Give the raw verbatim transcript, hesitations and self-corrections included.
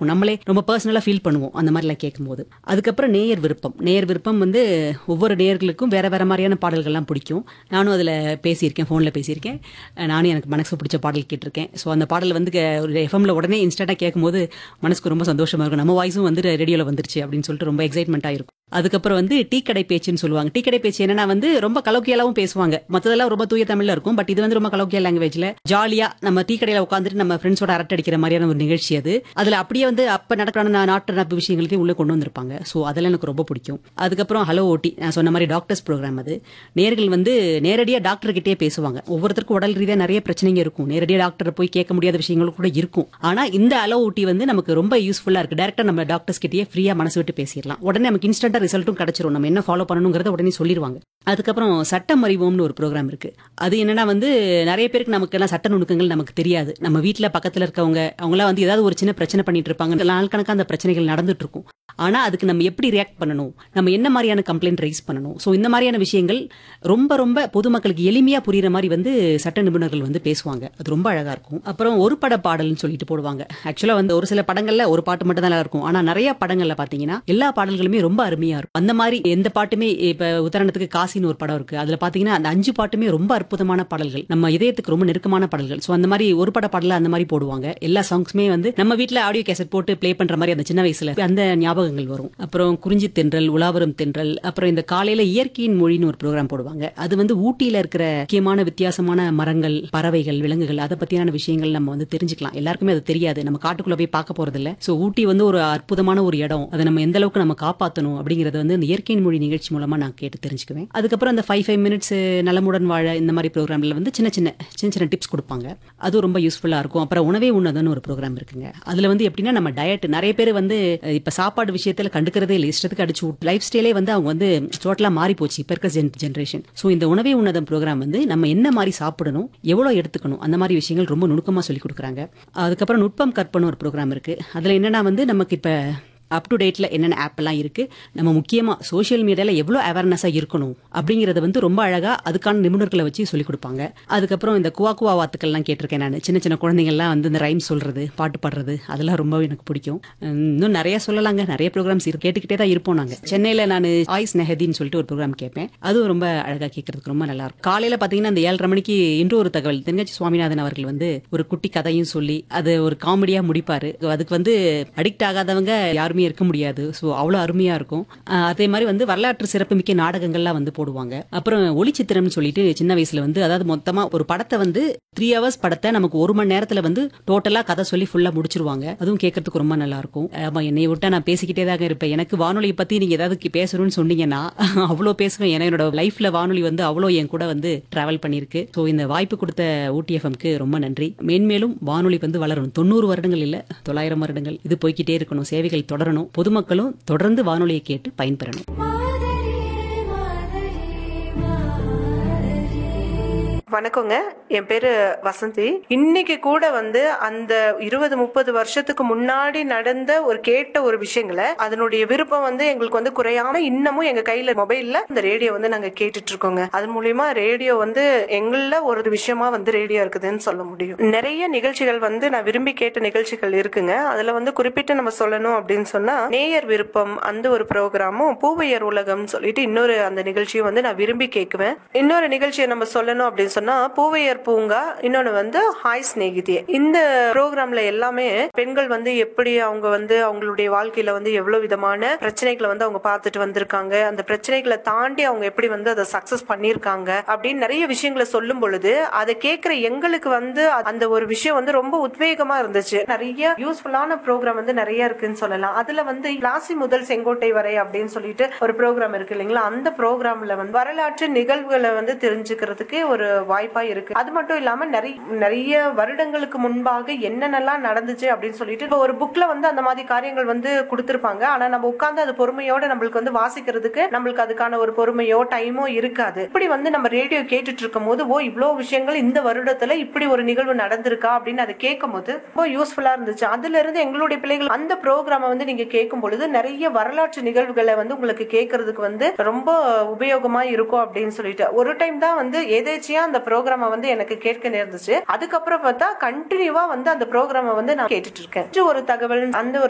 இருக்கும். நம்மளே ரொம்ப பர்சனலா ஃபீல் பண்ணுவோம் அந்த மாதிரிலாம் கேட்கும்போது. அதுக்கப்புறம் நேயர் விருப்பம். நேயர் விருப்பம் வந்து ஒவ்வொரு நேயர்களுக்கும் வேற வேற மாதிரியான பாடல்கள்லாம் பிடிக்கும். நானும் அதில் பேசியிருக்கேன், ஃபோனில் பேசியிருக்கேன். நானும் எனக்கு மனசு பிடிச்ச பாடல் கேட்டிருக்கேன். ஸோ அந்த பாடல் வந்து கே- ஒரு எஃப்எம்ல உடனே இன்ஸ்டன்ட்டாக கேட்கும்போது மனசுக்கு ரொம்ப சந்தோஷமா இருக்கும். நம்ம வாய்ஸும் வந்து ரேடியோவில் வந்துருச்சு அப்படின்னு சொல்லிட்டு ரொம்ப எக்ஸைட்மெண்ட்டாக இருக்கும். அதுக்கப்புறம் வந்து டீ கடை பேச்சுன்னு சொல்லுவாங்க. டீ கடை பேச்சு என்னன்னா வந்து ரொம்ப கலோக்கியலாவும் பேசுவாங்க. மற்றதெல்லாம் ரொம்ப தூய தமிழ்ல இருக்கும். பட் இது வந்து ரொம்ப கலோக்கியல் லாங்குவேஜ்ல ஜாலியா நம்ம டீ கடையில உட்காந்துட்டு நம்ம ஃப்ரெண்ட்ஸோட அரட்டை அடிக்கிற மாதிரியான ஒரு நிகழ்ச்சி அது. அதுல அப்படியே வந்து அப்ப நடக்கிற நா- நாட்டு நடப்பு விஷயங்களையும் உள்ள கொண்டு வந்திருப்பாங்க. ஸோ அதெல்லாம் எனக்கு ரொம்ப பிடிக்கும். அதுக்கப்புறம் ஹலோ ஓட்டி நான் சொன்ன மாதிரி டாக்டர்ஸ் ப்ரோக்ராம் அது. நேர்கள் வந்து நேரடியா டாக்டர் கிட்டே பேசுவாங்க. ஒவ்வொருத்தருக்கும் உடல் ரீதியா நிறைய பிரச்சனைங்க இருக்கும். நேரடியா டாக்டர் போய் கேட்க முடியாத விஷயங்களும் கூட இருக்கும். ஆனா இந்த ஹலோ ஓட்டி வந்து நமக்கு ரொம்ப யூஸ்ஃபுல்லா இருக்கு. டைரக்டா நம்ம டாக்டர்ஸ் கிட்டயே ஃப்ரீயா மனசு விட்டு பேசிடலாம். உடனே நமக்கு இன்ஸ்டன்டா ரிசல்ட்டும் கிடைச்சிரும். நம்ம என்ன ஃபாலோ பண்ணணுங்கிறத உடனே சொல்லிடுவாங்க. அதுக்கப்புறம் சட்டம் அறிவோம்னு ஒரு ப்ரோக்ராம் இருக்கு. அது என்னன்னா வந்து நிறைய பேருக்கு நமக்கு எல்லாம் சட்ட நுணுக்கங்கள் நமக்கு தெரியாது. நம்ம வீட்ல பக்கத்துல இருக்கவங்க அவங்களாம் வந்து ஏதாவது ஒரு சின்ன பிரச்சனை பண்ணிட்டு இருப்பாங்க. நாள் கணக்கா அந்த பிரச்சனைகள் நடந்துட்டு இருக்கும். ஆனா அதுக்கு நம்ம எப்படி ரியாக்ட் பண்ணணும், நம்ம என்ன மாதிரியான கம்ப்ளைண்ட் ரைஸ் பண்ணணும், ஸோ இந்த மாதிரியான விஷயங்கள் ரொம்ப ரொம்ப பொதுமக்களுக்கு எளிமையா புரியுற மாதிரி வந்து சட்ட நிபுணர்கள் வந்து பேசுவாங்க. அது ரொம்ப அழகா இருக்கும். அப்புறம் ஒரு பட பாடல்னு சொல்லிட்டு போடுவாங்க. ஆக்சுவலா வந்து ஒரு சில படங்கள்ல ஒரு பாட்டு மட்டும் தான் நல்லா இருக்கும். ஆனா நிறைய படங்கள்ல பாத்தீங்கன்னா எல்லா பாடல்களுமே ரொம்ப அருமையா இருக்கும். அந்த மாதிரி எந்த பாட்டுமே இப்ப உதாரணத்துக்கு காசின்னு ஒரு படம் இருக்கு. அதுல பாத்தீங்கன்னா அந்த அஞ்சு பாட்டுமே ரொம்ப அற்புதமான பாடல்கள், நம்ம இதயத்துக்கு ரொம்ப நெருக்கமான பாடல்கள். ஸோ அந்த மாதிரி ஒரு பட பாடல அந்த மாதிரி போடுவாங்க. எல்லா சாங்ஸுமே வந்து நம்ம வீட்ல ஆடியோ கேசட் போட்டு ப்ளே பண்ற மாதிரி அந்த சின்ன வயசுல அந்த ஞாபகங்கள் வரும். அப்புறம் குறிஞ்சி தென்றல், உலாவரும் தென்றல், அப்புறம் இந்த காலையில இயற்கையின் மொழின்னு ஒரு ப்ரோக்ராம் போடுவாங்க. அது வந்து ஊட்டியில இருக்கிற முக்கியமான வித்தியாசமான மரங்கள், பறவைகள், விலங்குகள் அதை பத்தியான விஷயங்கள் நம்ம வந்து தெரிஞ்சுக்கலாம். எல்லாருக்குமே அது தெரியாது. நம்ம காட்டுக்குள்ள போய் பார்க்க போறது இல்ல. ஸோ ஊட்டி வந்து ஒரு அற்புதமான ஒரு இடம். அதை நம்ம எந்த அளவுக்கு நம்ம காப்பாற்றணும் அப்படிங்கறத வந்து இந்த இயற்கையின் மொழி நிகழ்ச்சி மூலமா நான் கேட்டு தெரிஞ்சுக்குவேன். அதுக்கப்புறம் அந்த ஃபைவ் ஃபைவ் மினிட்ஸ் நலமுடன் வாழ இந்த மாதிரி ப்ரோக்ராம்ல வந்து சின்ன சின்ன சின்ன சின்ன டிப்ஸ் கொடுப்பாங்க. அது ரொம்ப யூஸ்ஃபுல்லா இருக்கும். அப்புறம் உணவே உண்ணதுன்னு ஒரு ப்ரோக்ராம் இருக்குங்க. அதுல வந்து எப்படின்னா நம்ம டயட் நிறைய பேர் வந்து அஹ், இப்ப சாப்பாடு விஷயத்துல கண்டுக்கிறதே இல்லை. இஷ்டத்துக்கு அடிச்சு லைஃப் ஸ்டைலே வந்து அவங்க வந்து டோட்டலா மாறி போச்சு இப்ப இருக்க ஜென்ரேஷன். ஸோ இந்த உணவே உண்ணதம் ப்ரோக்ராம் வந்து நம்ம என்ன மாதிரி சாப்பிடணும், எவ்வளவு எடுத்துக்கணும், அந்த மாதிரி விஷயங்கள் ரொம்ப நுணுக்கமா சொல்லி கொடுக்குறாங்க. அதுக்கப்புறம் நுட்பம் கற்பனை ஒரு ப்ரோக்ராம் இருக்கு. அதுல என்னன்னா வந்து நமக்கு இப்ப அப் டு டேட்ல என்னென்ன ஆப் எல்லாம் இருக்கு, நம்ம முக்கியமா சோஷியல் மீடியால எவ்வளவு அவேர்னஸா இருக்கணும் அப்படிங்கறத வந்து ரொம்ப அழகா அதுக்கான நிபுணர்களை வச்சு சொல்லி கொடுப்பாங்க. அதுக்கப்புறம் இந்த குவா குவா வாத்துக்கள்லாம் கேட்டிருக்கேன் நான். சின்ன சின்ன குழந்தைங்கள்லாம் வந்து இந்த ரைம் சொல்றது, பாட்டு பாடுறது, அதெல்லாம் ரொம்ப எனக்கு பிடிக்கும். உம், இன்னும் நிறைய சொல்லலாங்க. நிறைய ப்ரோக்ராம்ஸ் கேட்டுக்கிட்டே தான் இருப்போம் நாங்க. சென்னையில நான் ஆய்ஸ் நெஹதின்னு சொல்லிட்டு ஒரு ப்ரோக்ராம் கேட்பேன். அதுவும் ரொம்ப அழகா கேட்கறதுக்கு ரொம்ப நல்லா இருக்கும். காலையில பாத்தீங்கன்னா இந்த ஏழரை மணிக்கு இன்று ஒரு தகவல் தென்காசி சுவாமிநாதன் அவர்கள் வந்து ஒரு குட்டி கதையும் சொல்லி அது ஒரு காமெடியா முடிப்பாரு. அதுக்கு வந்து அடிக்ட் ஆகாதவங்க யாருமே இருக்க முடியாது. ஸோ அவ்வளோ அருமையா இருக்கும். அஹ் அதே மாதிரி வந்து வரலாற்று சிறப்புமிக்க நாடகங்கள்லாம் வந்து போடுவாங்க. அப்புறம் ஒளிச்சித்திரம்னு சொல்லிட்டு சின்ன வயசுல வந்து அதாவது மொத்தமா ஒரு படத்தை வந்து த்ரீ ஹவர்ஸ் படத்தை நமக்கு ஒரு மணி நேரத்துல வந்து டோட்டலா கதை சொல்லி ஃபுல்லா முடிச்சிருவாங்க. அதுவும் கேட்கறதுக்கு ரொம்ப நல்லா இருக்கும். ஆமா, என்னை விட்டா நான் பேசிக்கிட்டே தான் இருப்பேன். எனக்கு வானொலியை பத்தி நீங்க ஏதாவது கே- பேசணும்னு சொன்னீங்கன்னா அவ்வளோ பேசுவேன். ஏன்னா என்னோட லைஃப்ல வானொலி வந்து அவ்வளோ என் கூட வந்து டிராவல் பண்ணிருக்கு. ஸோ இந்த வாய்ப்பு கொடுத்த ஊட்டி எஃப்எம்க்கு ரொம்ப நன்றி. மேன்மேலும் வானொலி வந்து வளரணும். தொண்ணூறு வருடங்கள் இல்ல, தொள்ளாயிரம் வருடங்கள் இது போய்க்கிட்டே இருக்கணும். சேவைகள் தொடரணும். பொதுமக்களும் தொடர்ந்து வானொலியை கேட்டு பயன்பெறணும். வணக்கங்க, என் பேரு வசந்தி. இன்னைக்கு கூட வந்து அந்த இருபது முப்பது வருஷத்துக்கு முன்னாடி நடந்த ஒரு கேட்ட ஒரு விஷயங்களை அதனுடைய விருப்பம் வந்து எங்களுக்கு வந்து குறையாம இன்னமும் எங்க கையில மொபைல்ல இந்த ரேடியோ வந்து நாங்க கேட்டுட்டு இருக்கோங்க. அது மூலியமா ரேடியோ வந்து எங்கள ஒரு விஷயமா வந்து ரேடியோ இருக்குதுன்னு சொல்ல முடியும். நிறைய நிகழ்ச்சிகள் வந்து நான் விரும்பி கேட்ட நிகழ்ச்சிகள் இருக்குங்க. அதுல வந்து குறிப்பிட்டு நம்ம சொல்லணும் அப்படின்னு சொன்னா நேயர் விருப்பம் அந்த ஒரு ப்ரோக்ராமும், பூவையர் உலகம் சொல்லிட்டு இன்னொரு அந்த நிகழ்ச்சியும் வந்து நான் விரும்பி கேட்குவேன். இன்னொரு நிகழ்ச்சியை நம்ம சொல்லணும் அப்படின்னு சொன்னா பூவையர் பூங்கா, இன்னொன்னு வந்து ஹாய் சிநேகிதியே. இந்த ப்ரோக்ராம்ல எல்லாமே பெண்கள் வந்து எப்படி அவங்க வந்து அவங்களுடைய வாழ்க்கையில வந்து எவ்வளவு விதமான பிரச்சனைகளை வந்து அவங்க பார்த்துட்டு வந்திருக்காங்க, அந்த பிரச்சனைகளை தாண்டி அவங்க எப்படி வந்து அதை சக்சஸ் பண்ணிருக்காங்க அப்படின்னு நிறைய விஷயங்களை சொல்லும் பொழுது அதை கேட்கிற எங்களுக்கு வந்து அந்த ஒரு விஷயம் வந்து ரொம்ப உத்வேகமா இருந்துச்சு. நிறைய யூஸ்ஃபுல்லான ப்ரோக்ராம் வந்து நிறைய இருக்குன்னு சொல்லலாம். அதுல வந்து ராசி முதல் செங்கோட்டை வரை அப்படின்னு சொல்லிட்டு ஒரு ப்ரோக்ராம் இருக்கு இல்லைங்களா. அந்த ப்ரோக்ராம்ல வந்து வரலாற்று நிகழ்வுகளை வந்து தெரிஞ்சுக்கிறதுக்கு ஒரு வாய்ப்பா இருக்கு. அது மட்டும் இல்லாம நிறைய நிறைய வருடங்களுக்கு முன்பாக என்னென்னலாம் நடந்துச்சு அப்படின்னு சொல்லிட்டு இப்போ ஒரு புக்ல வந்து அந்த மாதிரி காரியங்கள் வந்து கொடுத்திருப்பாங்க. ஆனா நம்ம உட்கார்ந்து அது பொறுமையோட நம்மளுக்கு வந்து வாசிக்கிறதுக்கு நம்மளுக்கு அதுக்கான ஒரு பொறுமையோ டைமோ இருக்காது. இப்படி வந்து நம்ம ரேடியோ கேட்டுட்டு இருக்கும் போது ஓ இவ்வளவு விஷயங்கள் இந்த வருடத்துல இப்படி ஒரு நிகழ்வு நடந்திருக்கா அப்படின்னு அதை கேட்கும் போது ரொம்ப யூஸ்ஃபுல்லா இருந்துச்சு. அதுல இருந்து எங்களுடைய பிள்ளைகள் அந்த ப்ரோக்ராம வந்து நீங்க கேட்கும் பொழுது நிறைய வரலாற்று நிகழ்வுகளை வந்து உங்களுக்கு கேட்கறதுக்கு வந்து ரொம்ப உபயோகமா இருக்கும் அப்படின்னு சொல்லிட்டு ஒரு டைம் தான் வந்து எதேச்சியா அந்த ப்ரோக்ராம வந்து எனக்கு கேட்க நேர்ந்துச்சு. அதுக்கப்புறம் பார்த்தா கண்டினியூவா வந்து அந்த ப்ரோக்ராம வந்து நான் கேட்டுட்டு இருக்கேன். ஒரு தகவல் அந்த ஒரு